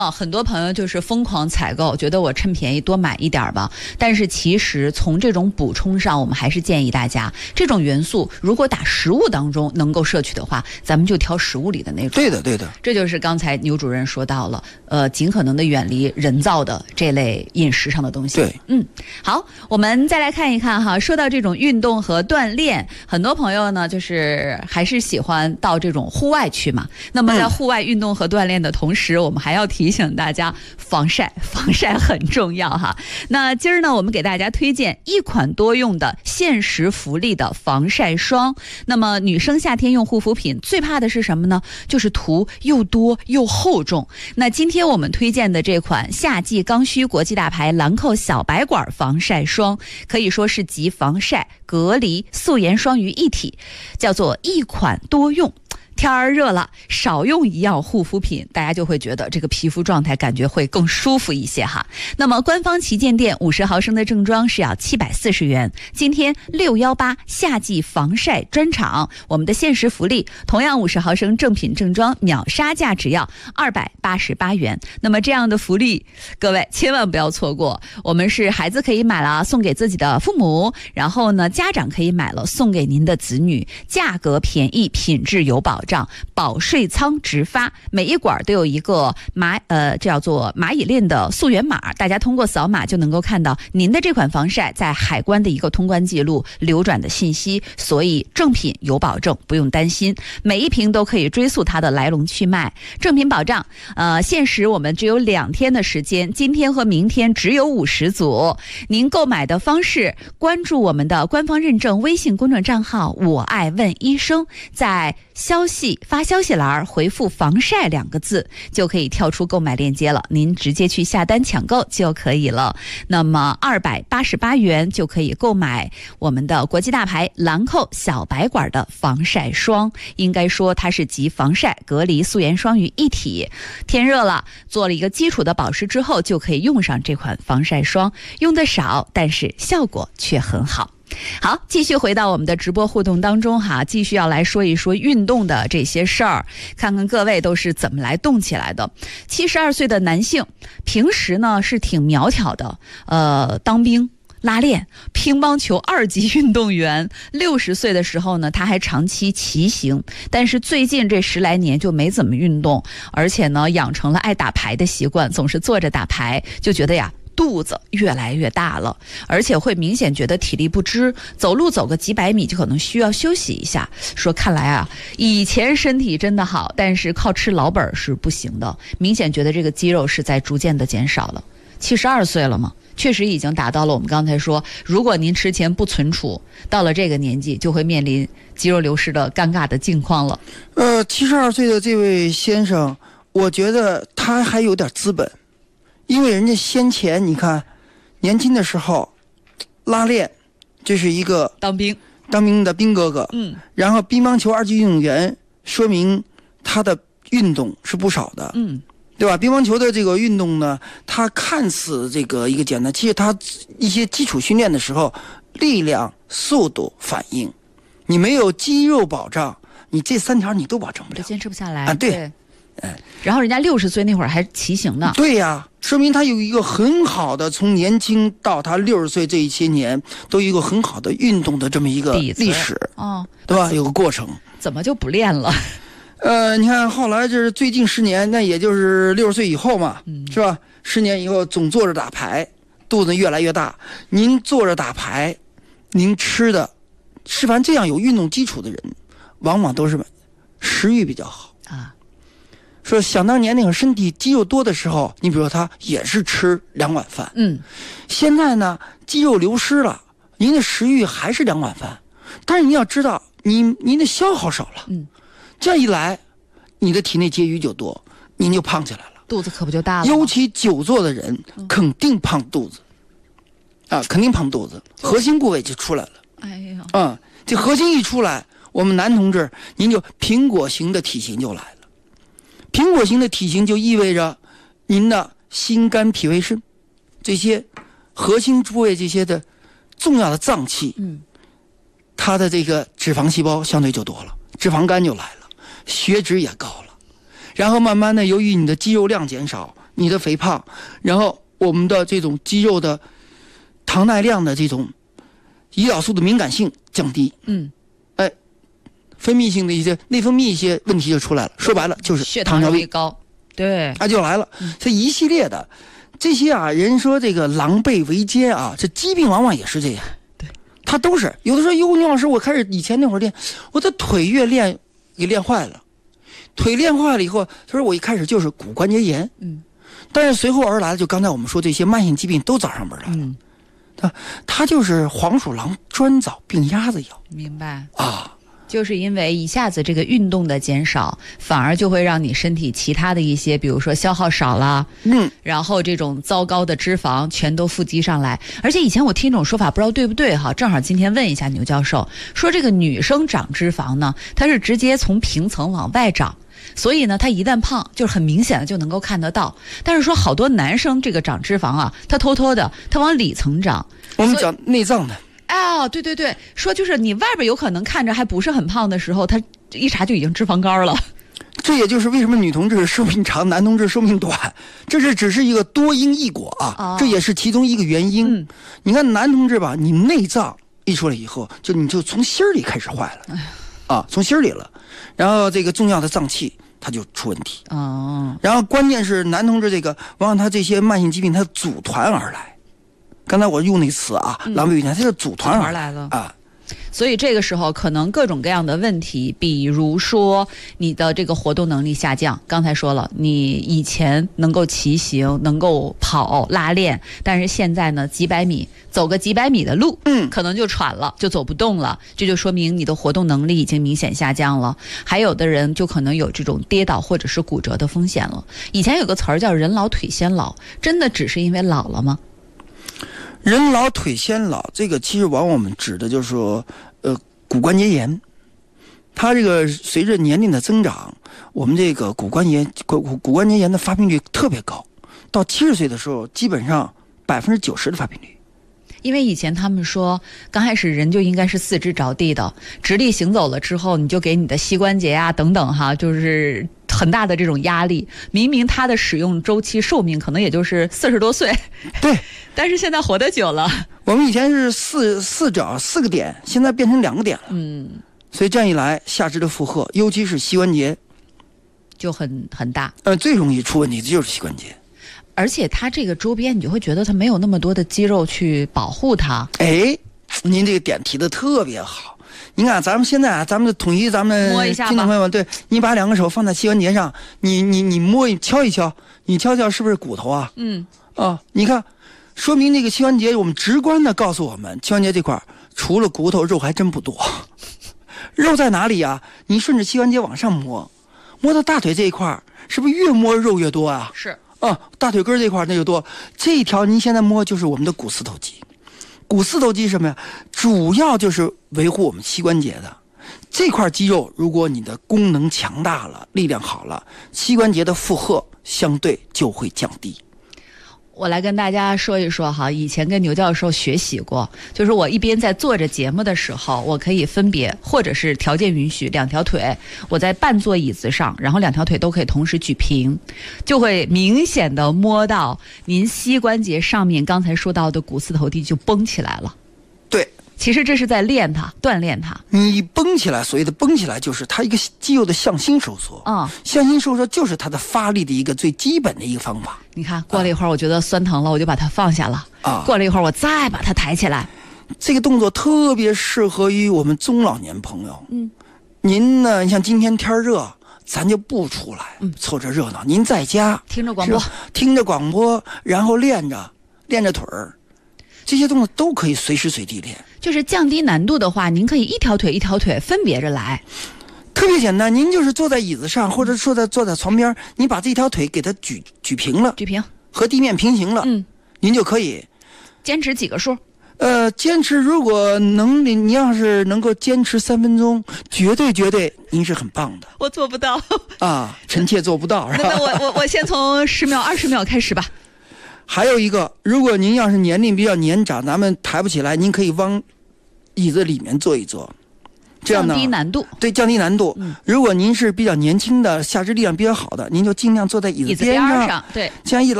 很多朋友就是疯狂采购，觉得我趁便宜多买一点吧。但是其实从这种补充上，我们还是建议大家，这种元素如果打食物当中能够摄取的话，咱们就挑食物里的那种。 对的，对的。 这就是刚才牛主任说到了，尽可能的远离人造的这类饮食上的东西。 对， 好，我们再来看一看哈。说到这种运动和锻炼，很多朋友呢就是还是喜欢到这种户外去嘛。那么在户外运动和锻炼的同时，我们还要提醒大家防晒很重要哈。那今儿呢，我们给大家推荐一款多用的限时福利的防晒霜。那么女生夏天用护肤品最怕的是什么呢？就是涂又多又厚重。那今天我们推荐的这款夏季刚需国际大牌兰蔻小白管防晒霜，可以说是集防晒、隔离、素颜霜于一体，叫做一款多用。天儿热了，少用一样护肤品，大家就会觉得这个皮肤状态感觉会更舒服一些哈。那么官方旗舰店50毫升的正装是要740元，今天618夏季防晒专场，我们的限时福利，同样50毫升正品正装秒杀价只要288元。那么这样的福利，各位千万不要错过。我们是孩子可以买了送给自己的父母，然后呢家长可以买了送给您的子女，价格便宜，品质有保障。保税仓直发，每一管都有一个叫做蚂蚁链的溯源码，大家通过扫码就能够看到您的这款防晒在海关的一个通关记录流转的信息，所以正品有保证，不用担心，每一瓶都可以追溯它的来龙去脉，正品保障。限时我们只有2天的时间，今天和明天只有50组。您购买的方式，关注我们的官方认证微信公众账号我爱问医生，在发消息栏回复防晒2个字就可以跳出购买链接了，您直接去下单抢购就可以了。那么288元就可以购买我们的国际大牌兰蔻小白管的防晒霜，应该说它是集防晒、隔离、素颜霜于一体。天热了，做了一个基础的保湿之后，就可以用上这款防晒霜，用的少，但是效果却很好。好，继续回到我们的直播互动当中哈，继续要来说一说运动的这些事儿，看看各位都是怎么来动起来的。72岁的男性，平时呢是挺苗条的，当兵、拉练、乒乓球2级运动员。60岁的时候呢，他还长期骑行，但是最近这10来年就没怎么运动，而且呢养成了爱打牌的习惯，总是坐着打牌，就觉得呀肚子越来越大了，而且会明显觉得体力不支，走路走个几百米就可能需要休息一下。说看来啊，以前身体真的好，但是靠吃老本是不行的，明显觉得这个肌肉是在逐渐的减少了。72岁了嘛，确实已经达到了我们刚才说，如果您吃钱不存储，到了这个年纪就会面临肌肉流失的尴尬的境况了。 72岁的这位先生，我觉得他还有点资本。因为人家先前你看年轻的时候拉练，这是一个当兵的兵哥哥，然后乒乓球2级运动员，说明他的运动是不少的，对吧？乒乓球的这个运动呢，它看似这个一个简单，其实它一些基础训练的时候，力量、速度、反应，你没有肌肉保障，你这3条你都保证不了， 坚持不下来啊。对， 然后人家60岁那会儿还骑行呢。 对呀，说明他有一个很好的，从年轻到他60岁这一些年，都有一个很好的运动的这么一个历史，对吧？有个过程。 怎么就不练了？ 你看后来就是最近10年，那也就是60岁以后嘛，是吧？10年以后总坐着打牌，肚子越来越大。您坐着打牌，您吃的，是凡这样有运动基础的人，往往都是食欲比较好啊。说想当年那个身体肌肉多的时候，你比如说他也是吃2碗饭，现在呢肌肉流失了，您的食欲还是2碗饭，但是你要知道您的消耗少了，这样一来，你的体内结余就多，您就胖起来了， 肚子可不就大了。 尤其久坐的人，肯定胖肚子，肯定胖肚子，核心部位就出来了。 哎呀， 这核心一出来，我们男同志您就苹果型的体型就来了。苹果型的体型就意味着您的心肝脾胃肾这些核心部位这些的重要的脏器，它的这个脂肪细胞相对就多了，脂肪肝就来了，血脂也高了，然后慢慢的由于你的肌肉量减少， 你的肥胖，然后我们的这种肌肉的糖耐量的这种胰岛素的敏感性降低，分泌性的一些内分泌一些问题就出来了。说白了就是糖尿病高，对， 就来了。这一系列的这些人说这个狼狈为奸这疾病往往也是这样。 对， 他都是有的时候，牛老师，我开始以前那会儿练，我的腿越练给练坏了，腿练坏了以后，他说我一开始就是骨关节炎，但是随后而来的就刚才我们说这些慢性疾病都找上门来了。他就是黄鼠狼专找病鸭子咬。 明白就是因为一下子这个运动的减少，反而就会让你身体其他的一些，比如说消耗少了，然后这种糟糕的脂肪全都腹肌上来。而且以前我听一种说法，不知道对不对正好今天问一下牛教授，说这个女生长脂肪呢，它是直接从平层往外长，所以呢，它一旦胖，就是很明显的就能够看得到。但是说好多男生这个长脂肪他偷偷的，他往里层长。 我们讲内脏的。 对对对，说就是你外边有可能看着还不是很胖的时候，他一查就已经脂肪肝了。 这也就是为什么女同志寿命长，男同志寿命短，这是只是一个多因异果这也是其中一个原因。你看男同志吧，你内脏一出来以后，你就从心里开始坏了，从心里了，然后这个重要的脏器它就出问题。然后关键是男同志这个，往往他这些慢性疾病它组团而来。刚才我用那个词狼狈为奸，它是组团而来了所以这个时候可能各种各样的问题，比如说你的这个活动能力下降。刚才说了，你以前能够骑行，能够跑拉练，但是现在呢，走个几百米的路，可能就喘了，就走不动了。这就说明你的活动能力已经明显下降了。还有的人就可能有这种跌倒或者是骨折的风险了。以前有个词儿叫人老腿先老，真的只是因为老了吗？ 人老腿先老，这个其实往往我们指的就是说，骨关节炎。它这个随着年龄的增长，我们这个骨关节炎的发病率特别高，到70岁的时候，基本上90%的发病率。 因为以前他们说，刚开始人就应该是四肢着地的，直立行走了之后，你就给你的膝关节等等就是很大的这种压力。明明它的使用周期寿命可能也就是40多岁， 对， 但是现在活得久了。 我们以前是四脚4个点，现在变成2个点了。所以这样一来，下肢的负荷，尤其是膝关节， 就很大。 最容易出问题的就是膝关节。 而且它这个周边，你就会觉得它没有那么多的肌肉去保护它。 您这个点提的特别好。您看，咱们现在咱们统一咱们听众朋友们，对，你把2个手放在膝关节上，你摸敲一敲，你敲敲是不是骨头你看，说明这个膝关节，我们直观的告诉我们，膝关节这块除了骨头，肉还真不多。肉在哪里你顺着膝关节往上摸到大腿这一块，是不是越摸肉越多是。 大腿根这块那就多。这一条您现在摸就是我们的股四头肌。股四头肌什么呀？主要就是维护我们膝关节的这块肌肉。如果你的功能强大了，力量好了，膝关节的负荷相对就会降低。 我来跟大家说一说以前跟牛教授学习过，就是我一边在做着节目的时候，我可以分别或者是条件允许2条腿我在半坐椅子上，然后2条腿都可以同时举平，就会明显的摸到您膝关节上面刚才说到的股四头肌就绷起来了。 对， 其实这是在练它，锻炼它。 你绷起来，所谓的绷起来就是它一个肌肉的向心收缩。向心收缩就是它的发力的一个最基本的一个方法。 你看，过了一会儿我觉得酸疼了，我就把它放下了。过了一会儿我再把它抬起来。 这个动作特别适合于我们中老年朋友。您呢，像今天天热，咱就不出来凑着热闹，您在家听着广播， 然后练着腿儿。这些动作都可以随时随地练。 就是降低难度的话，您可以1条腿1条腿分别着来， 特别简单。您就是坐在椅子上，或者坐在床边，你把这条腿给它举平了，和地面平行了，您就可以坚持几个数。 坚持，如果你要是能够坚持3分钟，绝对您是很棒的。 我做不到臣妾做不到，是吧？ 那我先从10秒20秒开始吧。 还有一个，如果您要是年龄比较年长，咱们抬不起来，您可以往椅子里面坐一坐， 这样的降低难度。 对，降低难度。如果您是比较年轻的，下肢力量比较好的，您就尽量坐在椅子边上。 对， 这样一